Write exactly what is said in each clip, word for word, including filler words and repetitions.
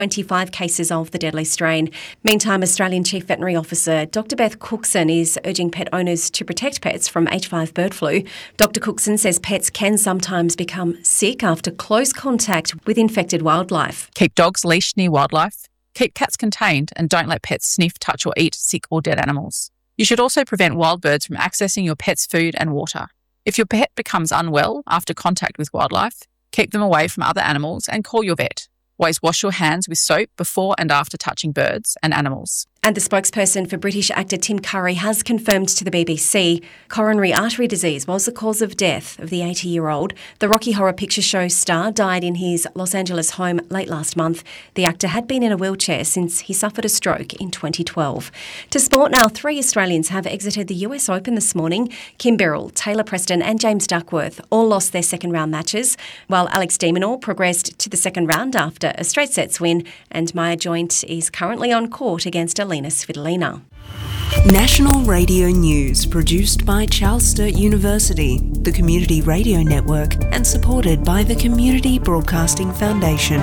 twenty-five cases of the deadly strain. Meantime, Australian Chief Veterinary Officer Doctor Beth Cookson is urging pet owners to protect pets from H five bird flu. Doctor Cookson says pets can sometimes become sick after close contact with infected wildlife. Keep dogs leashed near wildlife. Keep cats contained and don't let pets sniff, touch or eat sick or dead animals. You should also prevent wild birds from accessing your pet's food and water. If your pet becomes unwell after contact with wildlife, keep them away from other animals and call your vet. Always wash your hands with soap before and after touching birds and animals. And the spokesperson for British actor Tim Curry has confirmed to the B B C coronary artery disease was the cause of death of the eighty-year-old. The Rocky Horror Picture Show star died in his Los Angeles home late last month. The actor had been in a wheelchair since he suffered a stroke in twenty twelve. To sport now, three Australians have exited the U S Open this morning. Kim Birrell, Taylor Preston and James Duckworth all lost their second round matches, while Alex de Minaur progressed to the second round after a straight sets win, and Maya Joint is currently on court against Alina Svitolina. National Radio News, produced by Charles Sturt University, the Community Radio Network, and supported by the Community Broadcasting Foundation.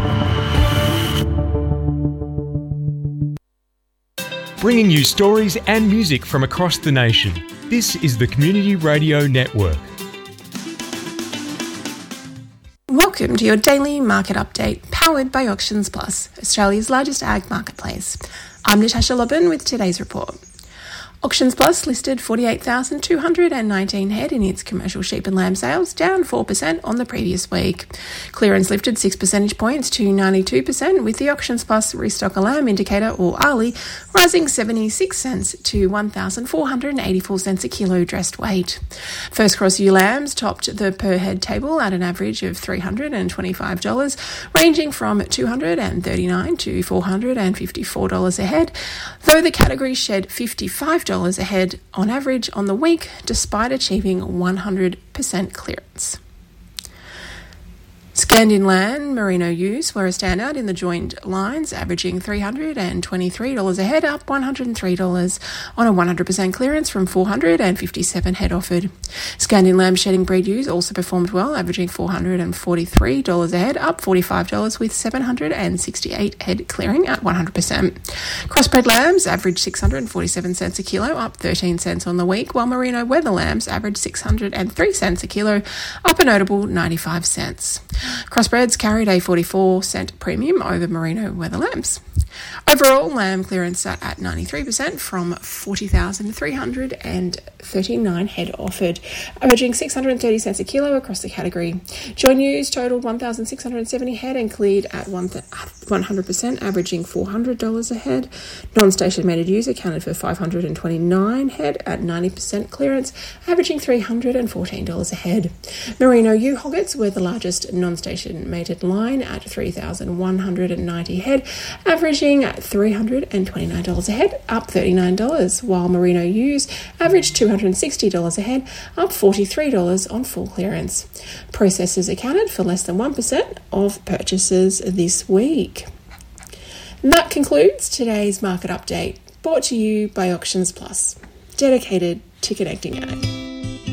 Bringing you stories and music from across the nation. This is the Community Radio Network. Welcome to your daily market update, powered by Auctions Plus, Australia's largest ag marketplace. I'm Natasha Lobban with today's report. Auctions Plus listed forty-eight thousand two hundred nineteen head in its commercial sheep and lamb sales, down four percent on the previous week. Clearance lifted six percentage points to ninety-two percent, with the Auctions Plus Restock a Lamb indicator, or A R L I, rising seventy-six cents to one thousand four hundred eighty-four cents a kilo dressed weight. First cross ewe lambs topped the per head table at an average of three hundred twenty-five dollars, ranging from two hundred thirty-nine dollars to four hundred fifty-four dollars a head, though the category shed fifty-five dollars a head on average on the week, despite achieving one hundred percent clearance. Scandinland Merino ewes were a standout in the joined lines, averaging three hundred twenty-three dollars a head, up one hundred three dollars on a one hundred percent clearance from four hundred fifty-seven head offered. Scandinland shedding breed ewes also performed well, averaging four hundred forty-three dollars a head, up forty-five dollars, with seven hundred sixty-eight head clearing at one hundred percent. Crossbred lambs averaged six hundred forty-seven cents a kilo, up thirteen cents on the week, while merino weather lambs averaged six hundred three cents a kilo, up a notable ninety-five cents. Crossbreds carried a forty-four cent premium over merino weather lambs. Overall, lamb clearance sat at ninety-three percent from forty thousand three hundred thirty-nine head offered, averaging six hundred thirty cents a kilo across the category. Joint ewes totaled one thousand six hundred seventy head and cleared at one hundred percent, averaging four hundred dollars a head. Non-station mated ewes accounted for five hundred twenty-nine head at ninety percent clearance, averaging three hundred fourteen dollars a head. Merino ewe hoggets were the largest non-station mated line at three thousand one hundred ninety head, averaging three hundred twenty-nine dollars a head, up thirty-nine dollars, while merino ewes averaged two hundred sixty dollars a head, up forty-three dollars on full clearance. Processors accounted for less than one percent of purchases this week. And that concludes today's market update, brought to you by Auctions Plus, dedicated to connecting ag.